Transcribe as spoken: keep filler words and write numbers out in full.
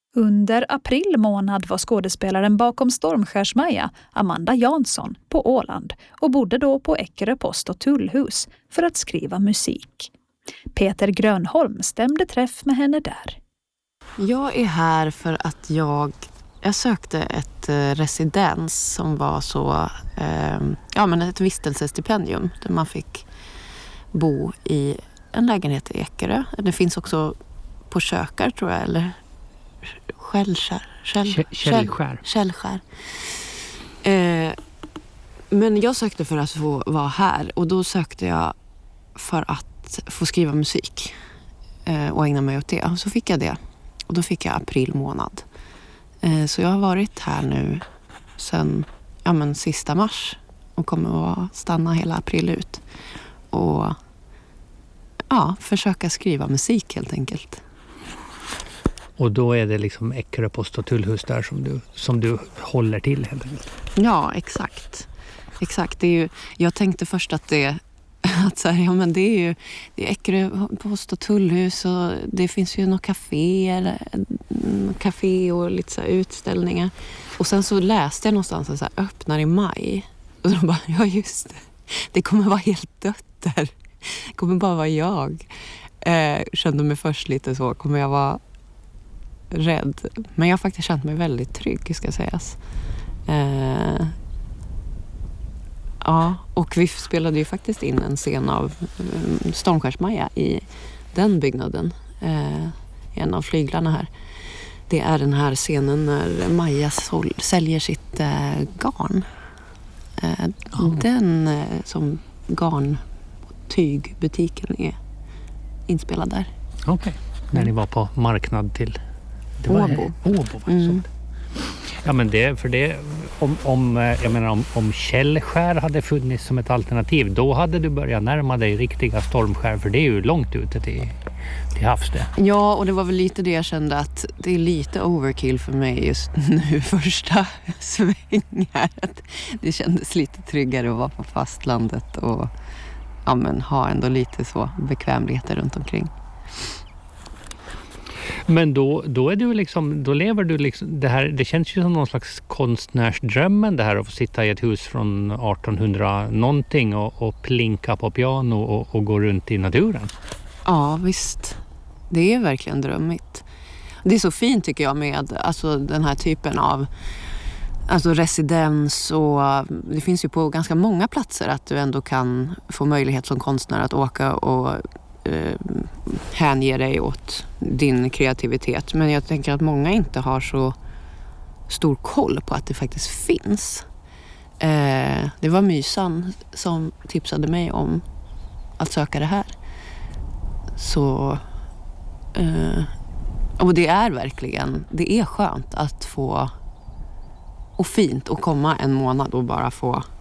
Under april månad var skådespelaren bakom Stormskärsmaja, Amanda Jansson, på Åland och bodde då på Eckerö post- och tullhus för att skriva musik. Peter Grönholm stämde träff med henne där. Jag är här för att jag, jag sökte ett eh, residens som var så, eh, ja men ett vistelsestipendium där man fick bo i en lägenhet i Eckerö. Det finns också på Kökar tror jag, eller Skällskär. Skäll, Källskär. Källskär. Eh, men jag sökte för att få vara här och då sökte jag för att få skriva musik eh, och ägna mig åt det. Och så fick jag det. Och då fick jag april månad. Eh, så jag har varit här nu sedan ja, men, sista mars och kommer att stanna hela april ut. Och ja, försöka skriva musik helt enkelt. Och då är det liksom Eckerö post- och tullhus där som du, som du håller till helt enkelt. Ja, exakt. Exakt. Det är ju, jag tänkte först att det, att så här, ja, men det är ju det är Eckerö post- och tullhus och det finns ju några kaféer, kafé och lite så här utställningar. Och sen så läste jag någonstans att så här, öppnar i maj. Och då bara, ja just det. Det kommer vara helt dött där. Det kommer bara vara jag. Eh, kände mig först lite så, kommer jag vara rädd. Men jag har faktiskt känt mig väldigt trygg, ska sägas. Eh, ja, och vi spelade ju faktiskt in en scen av um, Stormskärsmaja i den byggnaden. Eh, en av flyglarna här. Det är den här scenen när Maja sol- säljer sitt eh, garn. Eh, oh. Den eh, som garntygbutiken är inspelad där. Okej, okay. När ni var på marknad till Åbo. Åbo mm. Ja men det, för det om, om, jag menar om, om Källskär hade funnits som ett alternativ, då hade du börjat närma dig riktiga Stormskär, för det är ju långt ute till, till havs det. Ja, och det var väl lite det jag kände, att det är lite overkill för mig just nu första svängar. Det kändes lite tryggare att vara på fastlandet och ja, men, ha ändå lite så bekvämligheter runt omkring. Men då, då är du liksom, då lever du liksom, det här, det känns ju som någon slags konstnärsdrömmen det här att få sitta i ett hus från artonhundra någonting och, och plinka på piano och, och gå runt i naturen. Ja, visst. Det är verkligen drömmigt. Det är så fint tycker jag med alltså, den här typen av alltså residens och det finns ju på ganska många platser att du ändå kan få möjlighet som konstnär att åka och eh, hänge dig åt din kreativitet. Men jag tänker att många inte har så stor koll på att det faktiskt finns. Eh, det var Mysan som tipsade mig om att söka det här. Så eh, och det är verkligen, det är skönt att få och fint att komma en månad och bara få